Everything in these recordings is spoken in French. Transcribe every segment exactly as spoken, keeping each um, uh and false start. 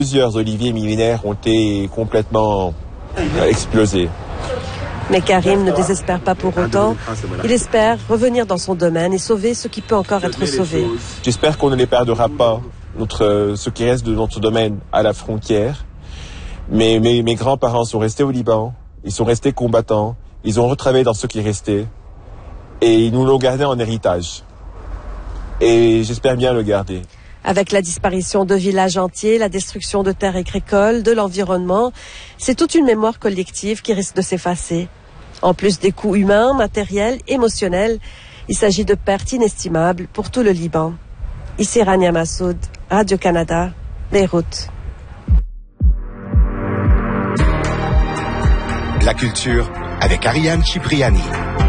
Plusieurs oliviers millénaires ont été complètement euh, explosés. Mais Karim ne désespère pas pour autant. Il espère revenir dans son domaine et sauver ce qui peut encore être sauvé. J'espère qu'on ne les perdra pas, notre, ce qui reste de notre domaine à la frontière. Mais mes, mes grands-parents sont restés au Liban, ils sont restés combattants, ils ont retravaillé dans ce qui restait et ils nous l'ont gardé en héritage. Et j'espère bien le garder. Avec la disparition de villages entiers, la destruction de terres agricoles, de l'environnement, c'est toute une mémoire collective qui risque de s'effacer. En plus des coûts humains, matériels, émotionnels, il s'agit de pertes inestimables pour tout le Liban. Ici Rania Massoud, Radio-Canada, Beyrouth. La culture avec Ariane Cipriani.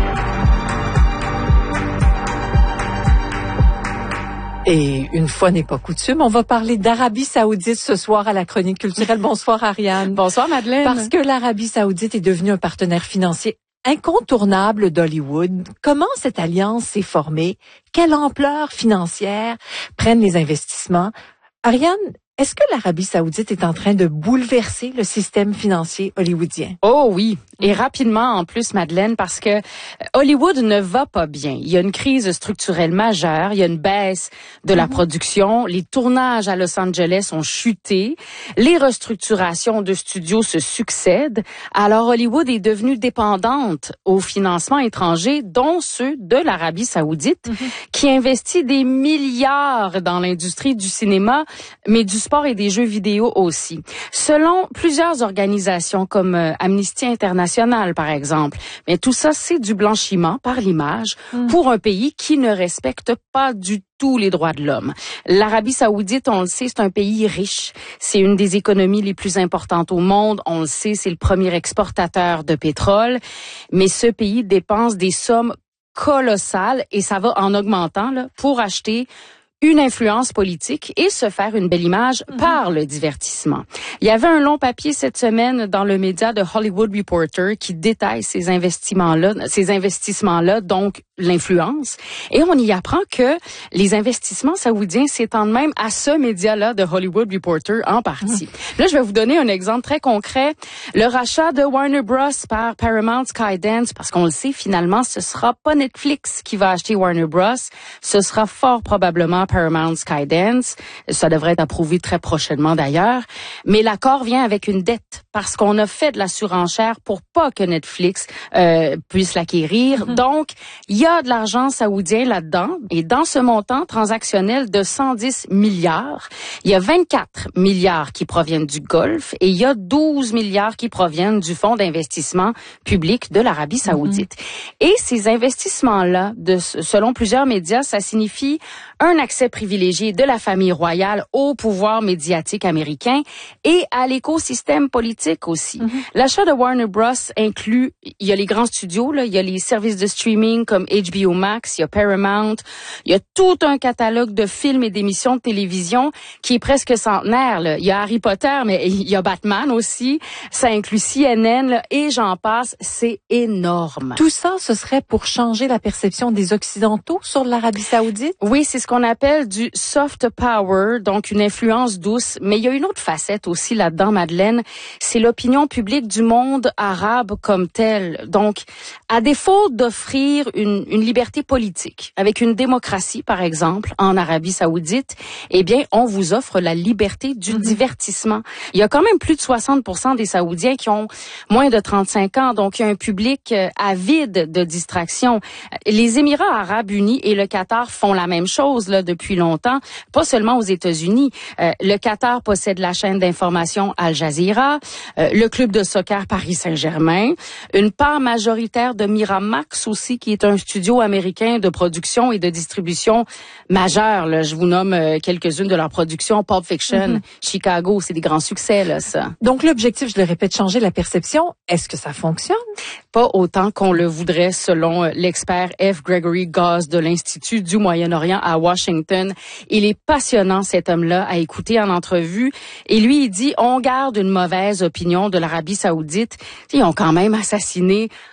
Et une fois n'est pas coutume, on va parler d'Arabie Saoudite ce soir à la chronique culturelle. Bonsoir Ariane. Bonsoir Madeleine. Parce que l'Arabie Saoudite est devenue un partenaire financier incontournable d'Hollywood. Comment cette alliance s'est formée? Quelle ampleur financière prennent les investissements? Ariane, est-ce que l'Arabie Saoudite est en train de bouleverser le système financier hollywoodien? Oh oui, et rapidement en plus, Madeleine, parce que Hollywood ne va pas bien. Il y a une crise structurelle majeure, il y a une baisse de la mm-hmm. production, les tournages à Los Angeles ont chuté, les restructurations de studios se succèdent. Alors Hollywood est devenue dépendante aux financements étrangers, dont ceux de l'Arabie Saoudite, mm-hmm. qui investit des milliards dans l'industrie du cinéma, mais du sport et des jeux vidéo aussi. Selon plusieurs organisations comme euh, Amnesty International, par exemple, mais tout ça, c'est du blanchiment par l'image mmh. pour un pays qui ne respecte pas du tout les droits de l'homme. L'Arabie Saoudite, on le sait, c'est un pays riche. C'est une des économies les plus importantes au monde. On le sait, c'est le premier exportateur de pétrole. Mais ce pays dépense des sommes colossales et ça va en augmentant là, pour acheter une influence politique et se faire une belle image mm-hmm. par le divertissement. Il y avait un long papier cette semaine dans le média de Hollywood Reporter qui détaille ces investissements-là, ces investissements-là, donc l'influence. Et on y apprend que les investissements saoudiens s'étendent même à ce média-là de Hollywood Reporter en partie. Mm-hmm. Là, je vais vous donner un exemple très concret. Le rachat de Warner Bros. Par Paramount Skydance, parce qu'on le sait, finalement, ce sera pas Netflix qui va acheter Warner Bros. Ce sera fort probablement Paramount Skydance. Ça devrait être approuvé très prochainement d'ailleurs. Mais l'accord vient avec une dette parce qu'on a fait de la surenchère pour pas que Netflix euh, puisse l'acquérir. Mm-hmm. Donc, il y a de l'argent saoudien là-dedans. Et dans ce montant transactionnel de cent dix milliards, il y a vingt-quatre milliards qui proviennent du Golfe et il y a douze milliards qui proviennent du fonds d'investissement public de l'Arabie Saoudite. Mm-hmm. Et ces investissements-là, de, selon plusieurs médias, ça signifie un accès privilégié de la famille royale au pouvoir médiatique américain et à l'écosystème politique aussi. Mm-hmm. L'achat de Warner Bros. Inclut, il y a les grands studios, là, il y a les services de streaming comme H B O Max, il y a Paramount, il y a tout un catalogue de films et d'émissions de télévision qui est presque centenaire. Là. Il y a Harry Potter, mais il y a Batman aussi, ça inclut C N N là, et j'en passe, c'est énorme. Tout ça, ce serait pour changer la perception des Occidentaux sur l'Arabie Saoudite? Oui, c'est ce qu'on appelle du soft power, donc une influence douce. Mais il y a une autre facette aussi là-dedans, Madeleine, c'est l'opinion publique du monde arabe comme tel. Donc, à défaut d'offrir une, une liberté politique, avec une démocratie, par exemple, en Arabie Saoudite, eh bien, on vous offre la liberté du mm-hmm. divertissement. Il y a quand même plus de soixante pour cent des Saoudiens qui ont moins de trente-cinq ans, donc il y a un public euh, avide de distraction. Les Émirats arabes unis et le Qatar font la même chose là depuis longtemps, pas seulement aux États-Unis. Euh, le Qatar possède la chaîne d'information Al Jazeera, euh, le club de soccer Paris Saint-Germain, une part majoritaire de Miramax aussi, qui est un studio américain de production et de distribution majeur. Là. Je vous nomme euh, quelques-unes de leurs productions. Pulp Fiction, mm-hmm. Chicago, c'est des grands succès, là, ça. Donc, l'objectif, je le répète, changer la perception. Est-ce que ça fonctionne? Pas autant qu'on le voudrait, selon l'expert F. Gregory Gause de l'Institut du Moyen-Orient à Washington. Il est passionnant, cet homme-là, à écouter en entrevue. Et lui, il dit, on garde une mauvaise opinion de l'Arabie Saoudite. Ils ont quand même assassiné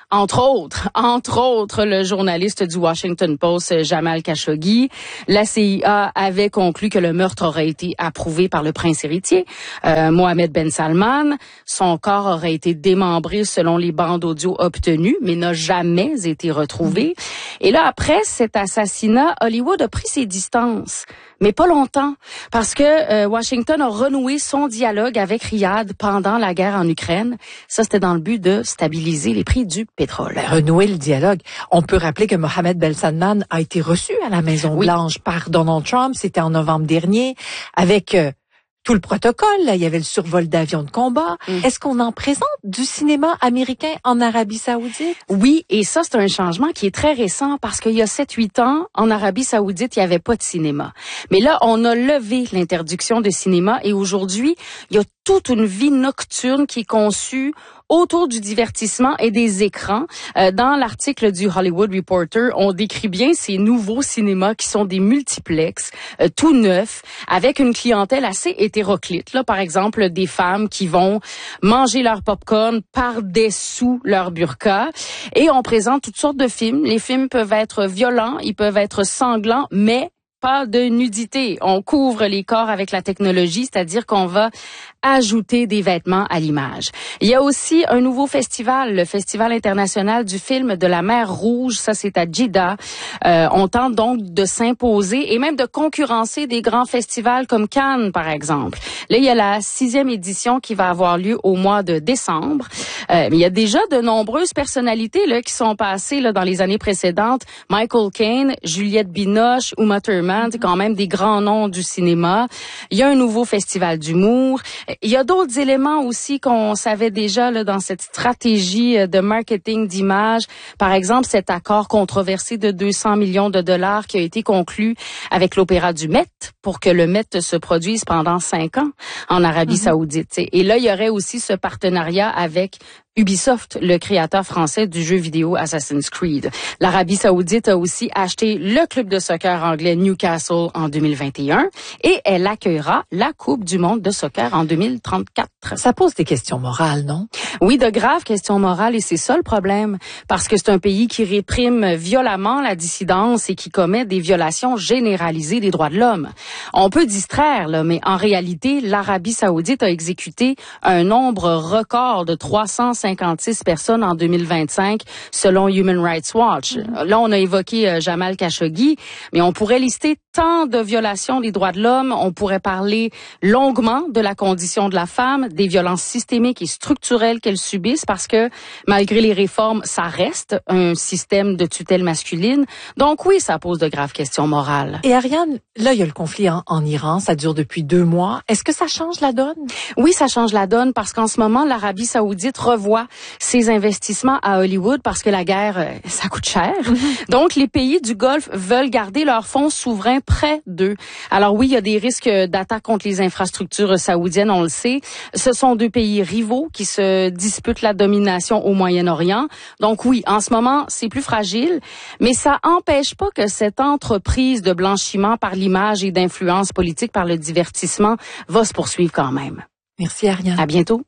Entre autres, entre autres, le journaliste du Washington Post, Jamal Khashoggi. La C I A avait conclu que le meurtre aurait été approuvé par le prince héritier, euh, Mohammed Ben Salman. Son corps aurait été démembré selon les bandes audio obtenues, mais n'a jamais été retrouvé. Et là, après cet assassinat, Hollywood a pris ses distances. Mais pas longtemps, parce que euh, Washington a renoué son dialogue avec Riyad pendant la guerre en Ukraine. Ça, c'était dans le but de stabiliser les prix du pétrole. Ben, renouer le dialogue. On peut rappeler que Mohammed Ben Salman a été reçu à la Maison-Blanche oui. par Donald Trump. C'était en novembre dernier, avec euh, tout le protocole. Là, il y avait le survol d'avions de combat. Mm. Est-ce qu'on en présente du cinéma américain en Arabie Saoudite? Oui, et ça, c'est un changement qui est très récent parce qu'il y a sept huit ans, en Arabie Saoudite, il n'y avait pas de cinéma. Mais là, on a levé l'interdiction de cinéma et aujourd'hui, il y a toute une vie nocturne qui est conçue autour du divertissement et des écrans. Euh, dans l'article du Hollywood Reporter, on décrit bien ces nouveaux cinémas qui sont des multiplexes, euh, tout neufs, avec une clientèle assez hétéroclite. Là, par exemple, des femmes qui vont manger leur popcorn par-dessous leur burqa. Et on présente toutes sortes de films. Les films peuvent être violents, ils peuvent être sanglants, mais pas de nudité. On couvre les corps avec la technologie, c'est-à-dire qu'on va ajouter des vêtements à l'image. Il y a aussi un nouveau festival, le Festival international du film de la mer Rouge. Ça, c'est à Jeddah. Euh, on tente donc de s'imposer et même de concurrencer des grands festivals comme Cannes, par exemple. Là, il y a la sixième édition qui va avoir lieu au mois de décembre. Euh, mais il y a déjà de nombreuses personnalités là qui sont passées là dans les années précédentes. Michael Caine, Juliette Binoche, Uma Thurman, c'est quand même des grands noms du cinéma. Il y a un nouveau festival d'humour. Il y a d'autres éléments aussi qu'on savait déjà là, dans cette stratégie de marketing d'image. Par exemple, cet accord controversé de deux cents millions de dollars qui a été conclu avec l'Opéra du Met pour que le Met se produise pendant cinq ans en Arabie mm-hmm. Saoudite. Et là, il y aurait aussi ce partenariat avec Ubisoft, le créateur français du jeu vidéo Assassin's Creed. L'Arabie Saoudite a aussi acheté le club de soccer anglais Newcastle en deux mille vingt et un et elle accueillera la Coupe du monde de soccer en deux mille trente-quatre. Ça pose des questions morales, non? Oui, de graves questions morales et c'est ça le problème. Parce que c'est un pays qui réprime violemment la dissidence et qui commet des violations généralisées des droits de l'homme. On peut distraire, là, mais en réalité, l'Arabie Saoudite a exécuté un nombre record de trois cent cinquante-six personnes en deux mille vingt-cinq, selon Human Rights Watch. Mm-hmm. Là, on a évoqué euh, Jamal Khashoggi, mais on pourrait lister tant de violations des droits de l'homme. On pourrait parler longuement de la condition de la femme, des violences systémiques et structurelles qu'elles subissent, parce que malgré les réformes, ça reste un système de tutelle masculine. Donc oui, ça pose de graves questions morales. Et Ariane, là, il y a le conflit en, en Iran, ça dure depuis deux mois. Est-ce que ça change la donne? Oui, ça change la donne parce qu'en ce moment, l'Arabie Saoudite revoit ses investissements à Hollywood parce que la guerre, euh, ça coûte cher. Mm-hmm. Donc, les pays du Golfe veulent garder leurs fonds souverains près d'eux. Alors oui, il y a des risques d'attaque contre les infrastructures saoudiennes, on le sait. Ce sont deux pays rivaux qui se disputent la domination au Moyen-Orient. Donc oui, en ce moment, c'est plus fragile, mais ça empêche pas que cette entreprise de blanchiment par l'image et d'influence politique par le divertissement va se poursuivre quand même. Merci Ariane. À bientôt.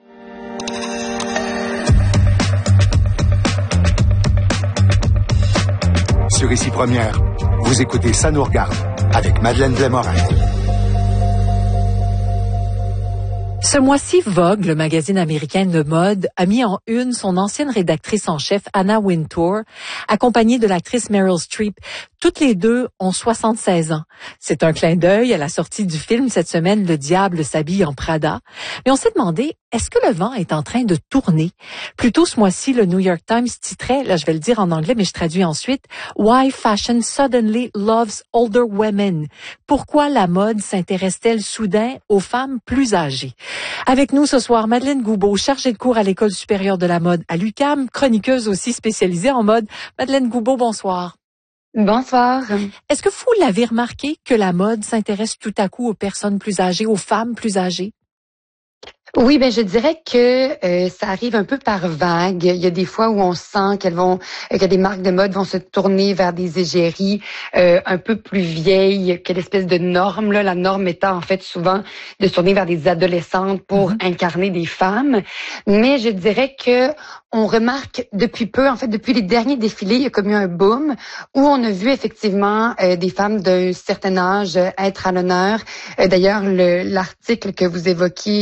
Sur Ici Première, vous écoutez Ça nous regarde avec Madeleine Blais-Morin. Ce mois-ci, Vogue, le magazine américain de mode, a mis en une son ancienne rédactrice en chef, Anna Wintour, accompagnée de l'actrice Meryl Streep. Toutes les deux ont soixante-seize ans. C'est un clin d'œil à la sortie du film cette semaine, Le diable s'habille en Prada. Mais on s'est demandé, est-ce que le vent est en train de tourner? Plus tôt ce mois-ci, le New York Times titrait, là je vais le dire en anglais, mais je traduis ensuite, Why Fashion Suddenly Loves Older Women. Pourquoi la mode s'intéresse-t-elle soudain aux femmes plus âgées? Avec nous ce soir, Madeleine Goubeau, chargée de cours à l'École supérieure de la mode à l'U Q A M, chroniqueuse aussi spécialisée en mode. Madeleine Goubeau, bonsoir. Bonsoir. Est-ce que vous l'avez remarqué que la mode s'intéresse tout à coup aux personnes plus âgées, aux femmes plus âgées? Oui, ben je dirais que euh, ça arrive un peu par vague. Il y a des fois où on sent qu'elles vont, euh, que des marques de mode vont se tourner vers des égéries euh, un peu plus vieilles que l'espèce de norme. Là. La norme étant en fait souvent de se tourner vers des adolescentes pour mm-hmm. incarner des femmes. Mais je dirais que on remarque depuis peu, en fait, depuis les derniers défilés, il y a comme eu un boom où on a vu effectivement euh, des femmes d'un certain âge être à l'honneur. Euh, d'ailleurs, le, l'article que vous évoquiez